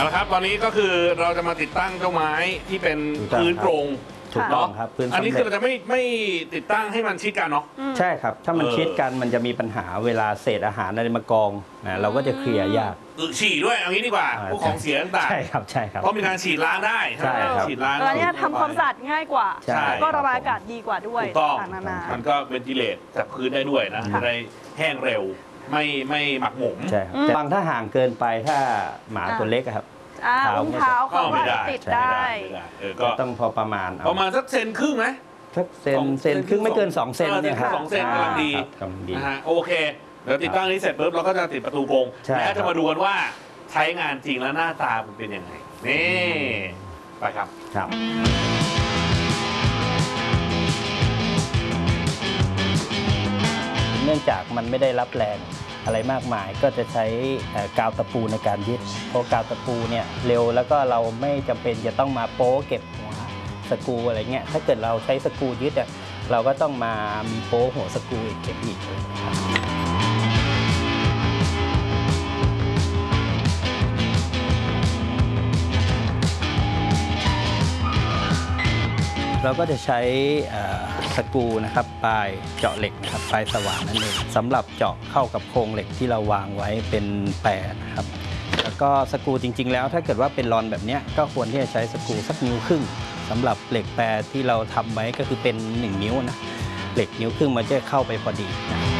เอาละครับตอนนี้ก็คือเราจะมาติดตั้งเจ้าไม้ที่เป็นพื้นโปร่งถูกต้องครับพื้นอันนี้คือเราจะไม่ติดตั้งให้มันชิดกันเนาะใช่ครับถ้ามันชิดกันมันจะมีปัญหาเวลาเศษอาหารอะไรมากองนะเราก็จะเคลียร์ยากฉี่ด้วยเอางี้ดีกว่าพวกของเสียต่างๆใช่ครับใช่ครับเพราะมีการฉีดล้างได้ใช่ครับฉีดล้างแล้วเนี่ยทำความสะอาดง่ายกว่า แล้วก็ระบายอากาศดีกว่าด้วยถูกต้องต่างนานามันก็เป็นดิเลตจากพื้นได้ด้วยนะจะได้แห้งเร็วไม่หมักหมมใช่ครับแต่บางถ้าห่างเกินไปถ้าหมาตัวเล็กครับอุ้งเท้าเขาก็ติดได้ก็ต้องพอประมาณสักเซนครึ่งไหมสักเซนครึ่งไม่เกิน2 เซนเนี่ยครับ 2 เซนกำลังดีนะฮะโอเคเดี๋ยวติดตั้งนี้เสร็จปุ๊บเราก็จะติดประตูกรงแล้วจะมาดูกันว่าใช้งานจริงแล้วหน้าตามันเป็นยังไงนี่ไปครับเนื่องจากมันไม่ได้รับแรงอะไรมากมายก็จะใช้กาวตะปูในการยึดเพราะกาวตะปูเนี่ยเร็วแล้วก็เราไม่จำเป็นจะต้องมาโป๊เก็บหัวสกรูอะไรเงี้ยถ้าเกิดเราใช้สกรูยึดเราก็ต้องมามีโป๊หัวสกรูอีกเก็บอีกเราก็จะใช้สกรูนะครับปลายเจาะเหล็กนะครับปลายสว่านนั่นเองสำหรับเจาะเข้ากับโครงเหล็กที่เราวางไว้เป็นแปรนะครับแล้วก็สกรูจริงๆแล้วถ้าเกิดว่าเป็นรอนแบบนี้ก็ควรที่จะใช้สกรูสักนิ้วครึ่งสำหรับเหล็กแปรที่เราทำไว้ก็คือเป็น1 นิ้วนะเหล็กนิ้วครึ่งมันจะเข้าไปพอดีนะ